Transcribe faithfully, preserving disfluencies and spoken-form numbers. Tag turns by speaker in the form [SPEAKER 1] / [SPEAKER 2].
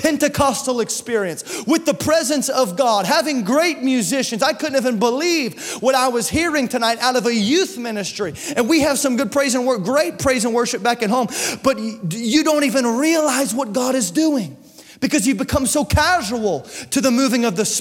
[SPEAKER 1] Pentecostal experience with the presence of God, having great musicians. I couldn't even believe what I was hearing tonight out of a youth ministry. And we have some good praise and work, great praise and worship back at home. But you don't even realize what God is doing because you become so casual to the moving of the Spirit.